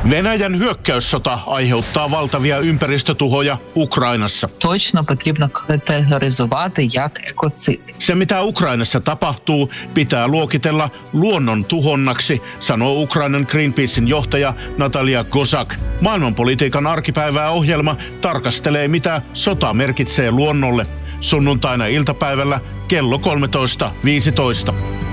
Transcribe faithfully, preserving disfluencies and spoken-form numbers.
Venäjän hyökkäyssota aiheuttaa valtavia ympäristötuhoja Ukrainassa. Точно потрібно категоризувати як екоцид. Se, mitä Ukrainassa tapahtuu, pitää luokitella luonnon tuhonnaksi, sanoo Ukrainan Greenpeacein johtaja Natalia Kozak. Maailmanpolitiikan arkipäivää ohjelma tarkastelee, mitä sota merkitsee luonnolle. Sunnuntaina iltapäivällä kello kolmetoista viisitoista.